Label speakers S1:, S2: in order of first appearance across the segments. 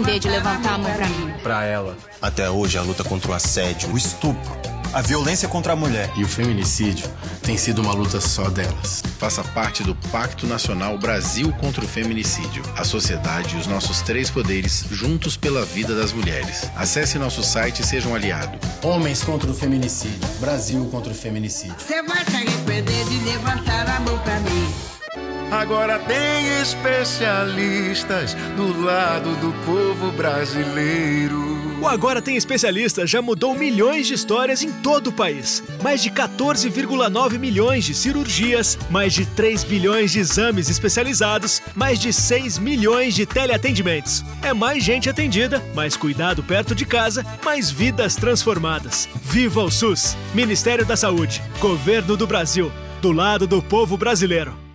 S1: arrepender de levantar a mão pra mim.
S2: Pra ela.
S3: Até hoje, a luta contra o assédio, o estupro, a violência contra a mulher
S2: E o feminicídio tem sido uma luta só delas.
S4: Faça parte do Pacto Nacional Brasil contra o Feminicídio. A sociedade e os nossos 3 poderes juntos pela vida das mulheres. Acesse nosso site e seja um aliado.
S2: Homens contra o feminicídio. Brasil contra o feminicídio.
S5: Você vai se arrepender de levantar a mão pra mim.
S6: Agora tem especialistas do lado do povo brasileiro.
S7: O Agora Tem Especialista já mudou milhões de histórias em todo o país. Mais de 14,9 milhões de cirurgias, mais de 3 bilhões de exames especializados, mais de 6 milhões de teleatendimentos. É mais gente atendida, mais cuidado perto de casa, mais vidas transformadas. Viva o SUS! Ministério da Saúde, Governo do Brasil, do lado do povo brasileiro.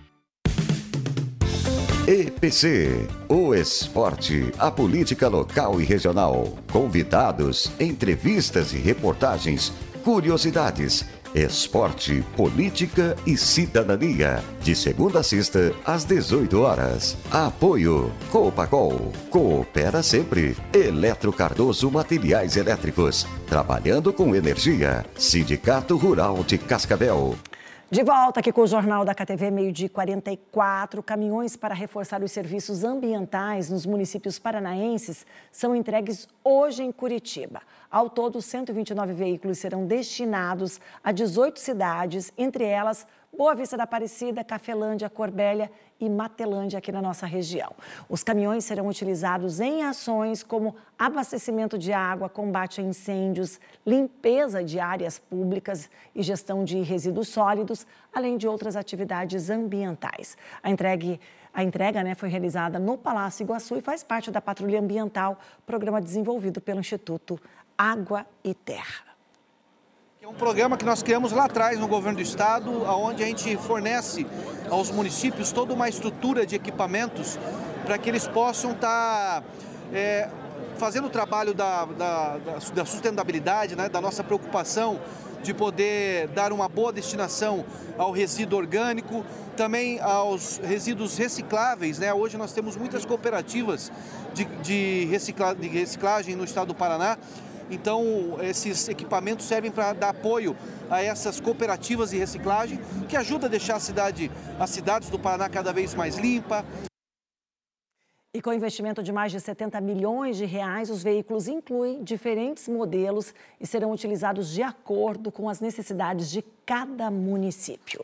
S8: EPC, o esporte, a política local e regional. Convidados, entrevistas e reportagens, curiosidades, esporte, política e cidadania. De segunda a sexta, às 18 horas. Apoio Copacol. Coopera sempre. Eletro Cardoso Materiais Elétricos. Trabalhando com energia. Sindicato Rural de Cascavel.
S9: De volta aqui com o Jornal da KTV, 12h44. Caminhões para reforçar os serviços ambientais nos municípios paranaenses são entregues hoje em Curitiba. Ao todo, 129 veículos serão destinados a 18 cidades, entre elas Boa Vista da Aparecida, Cafelândia, Corbélia e Matelândia aqui na nossa região. Os caminhões serão utilizados em ações como abastecimento de água, combate a incêndios, limpeza de áreas públicas e gestão de resíduos sólidos, além de outras atividades ambientais. A entrega foi realizada no Palácio Iguaçu e faz parte da Patrulha Ambiental, programa desenvolvido pelo Instituto Água e Terra.
S10: É um programa que nós criamos lá atrás no governo do estado, onde a gente fornece aos municípios toda uma estrutura de equipamentos para que eles possam estar fazendo o trabalho da sustentabilidade, né, da nossa preocupação de poder dar uma boa destinação ao resíduo orgânico, também aos resíduos recicláveis, né? Hoje nós temos muitas cooperativas de reciclagem no estado do Paraná. Então, esses equipamentos servem para dar apoio a essas cooperativas de reciclagem, que ajuda a deixar as cidades do Paraná cada vez mais limpa.
S9: E com investimento de mais de 70 milhões de reais, os veículos incluem diferentes modelos e serão utilizados de acordo com as necessidades de cada município.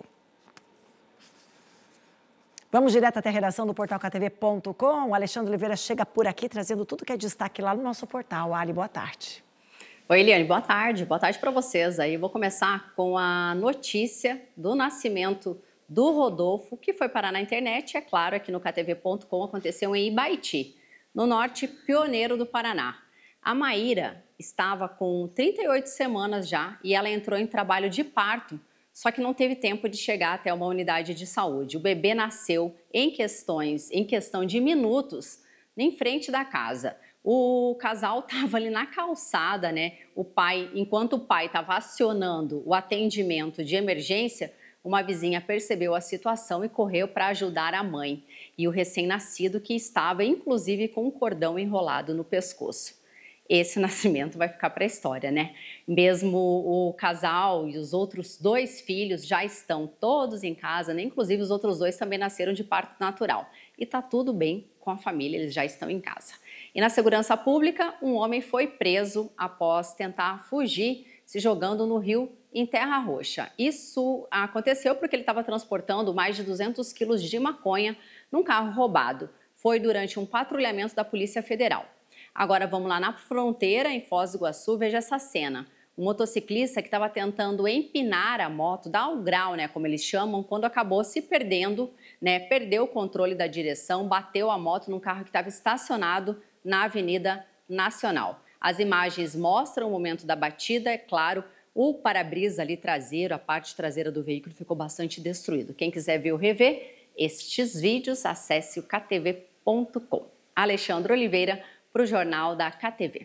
S9: Vamos direto até a redação do portal ktv.com. O Alexandre Oliveira chega por aqui trazendo tudo que é destaque lá no nosso portal. Ali, boa tarde.
S11: Oi, Eliane, boa tarde para vocês. Aí vou começar com a notícia do nascimento do Rodolfo, que foi parar na internet, é claro, aqui no ktv.com, aconteceu em Ibaiti, no norte pioneiro do Paraná. A Maíra estava com 38 semanas já e ela entrou em trabalho de parto, só que não teve tempo de chegar até uma unidade de saúde. O bebê nasceu em questão de minutos, em frente da casa. O casal estava ali na calçada, né? Enquanto o pai estava acionando o atendimento de emergência, uma vizinha percebeu a situação e correu para ajudar a mãe e o recém-nascido, que estava inclusive com um cordão enrolado no pescoço. Esse nascimento vai ficar para a história, né? Mesmo o casal e os outros 2 filhos já estão todos em casa, né? Inclusive os outros 2 também nasceram de parto natural. E tá tudo bem com a família, eles já estão em casa. E na segurança pública, um homem foi preso após tentar fugir, se jogando no rio em Terra Roxa. Isso aconteceu porque ele estava transportando mais de 200 quilos de maconha num carro roubado. Foi durante um patrulhamento da Polícia Federal. Agora vamos lá na fronteira, em Foz do Iguaçu, veja essa cena. Um motociclista que estava tentando empinar a moto, dar o grau, né, como eles chamam, quando acabou se perdendo, né, perdeu o controle da direção, bateu a moto num carro que estava estacionado na Avenida Nacional. As imagens mostram o momento da batida, é claro, o para-brisa ali traseiro, a parte traseira do veículo ficou bastante destruído. Quem quiser ver ou rever estes vídeos, acesse o ktv.com. Alexandre Oliveira, para o Jornal da KTV.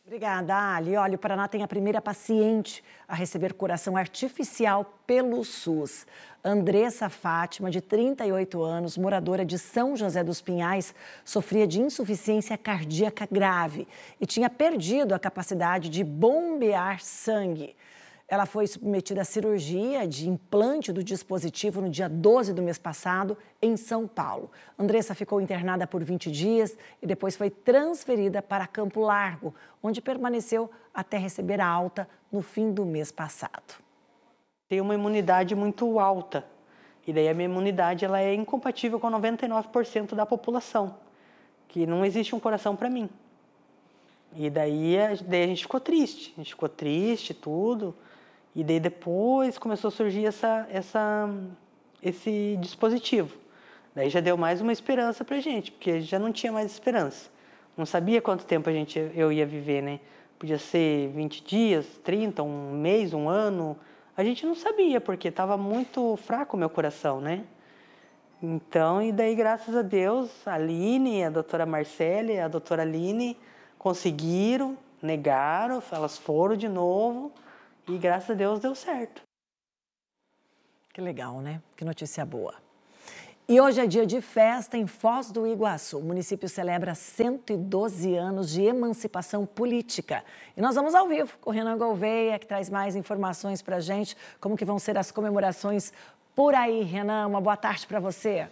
S9: Obrigada, Ali. Olha, o Paraná tem a primeira paciente a receber coração artificial pelo SUS. Andressa Fátima, de 38 anos, moradora de São José dos Pinhais, sofria de insuficiência cardíaca grave e tinha perdido a capacidade de bombear sangue. Ela foi submetida à cirurgia de implante do dispositivo no dia 12 do mês passado, em São Paulo. Andressa ficou internada por 20 dias e depois foi transferida para Campo Largo, onde permaneceu até receber a alta no fim do mês passado.
S1: Tenho uma imunidade muito alta e daí a minha imunidade ela é incompatível com 99% da população, que não existe um coração para mim. E daí a gente ficou triste, tudo. E daí depois começou a surgir esse dispositivo. Daí já deu mais uma esperança pra gente, porque já não tinha mais esperança. Não sabia quanto tempo eu ia viver, né? Podia ser 20 dias, 30, um mês, um ano. A gente não sabia, porque estava muito fraco o meu coração, né? Então, e daí, graças a Deus, a Aline, a doutora Marcele e a doutora Aline conseguiram, negaram, elas foram de novo. E graças a Deus deu certo.
S9: Que legal, né? Que notícia boa. E hoje é dia de festa em Foz do Iguaçu. O município celebra 112 anos de emancipação política. E nós vamos ao vivo com o Renan Gouveia, que traz mais informações para a gente. Como que vão ser as comemorações por aí, Renan? Uma boa tarde para você.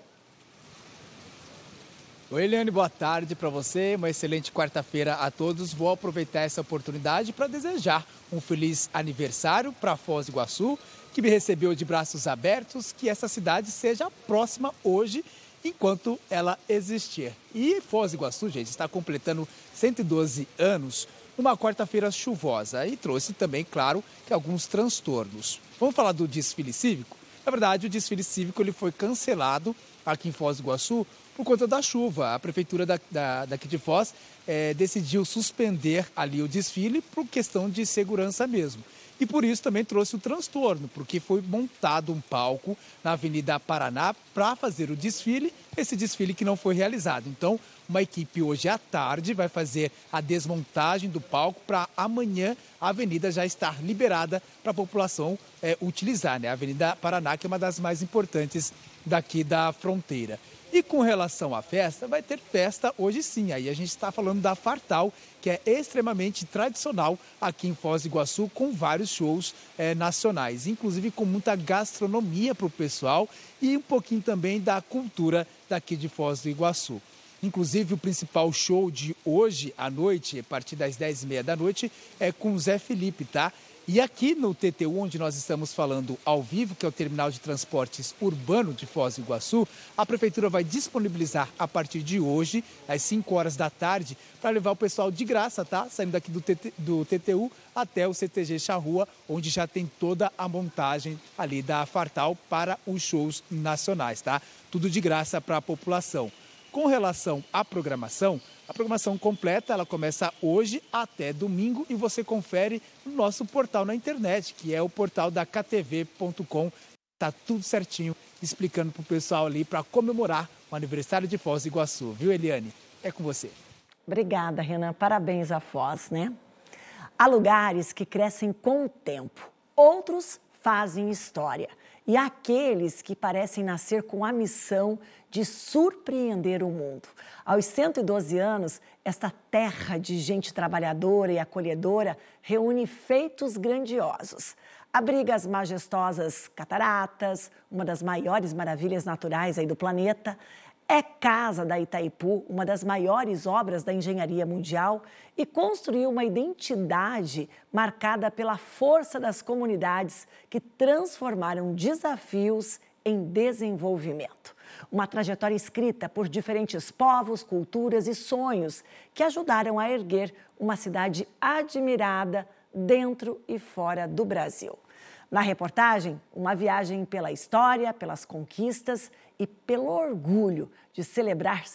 S12: Oi, Eliane, boa tarde para você, uma excelente quarta-feira a todos. Vou aproveitar essa oportunidade para desejar um feliz aniversário para Foz do Iguaçu, que me recebeu de braços abertos, que essa cidade seja próxima hoje, enquanto ela existir. E Foz do Iguaçu, gente, está completando 112 anos numa quarta-feira chuvosa e trouxe também, claro, que alguns transtornos. Vamos falar do desfile cívico? Na verdade, o desfile cívico ele foi cancelado aqui em Foz do Iguaçu por conta da chuva. A prefeitura daqui de Foz decidiu suspender ali o desfile por questão de segurança mesmo. E por isso também trouxe o transtorno, porque foi montado um palco na Avenida Paraná para fazer o desfile, esse desfile que não foi realizado. Então, uma equipe hoje à tarde vai fazer a desmontagem do palco para amanhã a avenida já estar liberada para a população utilizar, né? A Avenida Paraná, que é uma das mais importantes daqui da fronteira. E com relação à festa, vai ter festa hoje sim. Aí a gente está falando da Fartal, que é extremamente tradicional aqui em Foz do Iguaçu, com vários shows nacionais, inclusive com muita gastronomia para o pessoal e um pouquinho também da cultura daqui de Foz do Iguaçu. Inclusive, o principal show de hoje à noite, a partir das 10h30 da noite, é com o Zé Felipe, tá? E aqui no TTU, onde nós estamos falando ao vivo, que é o Terminal de Transportes Urbano de Foz do Iguaçu, a Prefeitura vai disponibilizar a partir de hoje, às 5 horas da tarde, para levar o pessoal de graça, tá? Saindo daqui do TTU até o CTG Charrua, onde já tem toda a montagem ali da Fartal para os shows nacionais, tá? Tudo de graça para a população. Com relação à programação, a programação completa ela começa hoje até domingo e você confere no nosso portal na internet, que é o portal da ktv.com. Tá tudo certinho, explicando para o pessoal ali para comemorar o aniversário de Foz do Iguaçu. Viu, Eliane? É com você.
S9: Obrigada, Renan. Parabéns a Foz, né? Há lugares que crescem com o tempo, outros fazem história. E há aqueles que parecem nascer com a missão de surpreender o mundo. Aos 112 anos, esta terra de gente trabalhadora e acolhedora reúne feitos grandiosos. Abriga as majestosas cataratas, uma das maiores maravilhas naturais aí do planeta. É casa da Itaipu, uma das maiores obras da engenharia mundial, e construiu uma identidade marcada pela força das comunidades que transformaram desafios em desenvolvimento. Uma trajetória escrita por diferentes povos, culturas e sonhos que ajudaram a erguer uma cidade admirada dentro e fora do Brasil. Na reportagem, uma viagem pela história, pelas conquistas e pelo orgulho de celebrar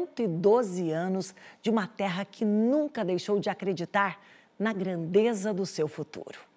S9: 112 anos de uma terra que nunca deixou de acreditar na grandeza do seu futuro.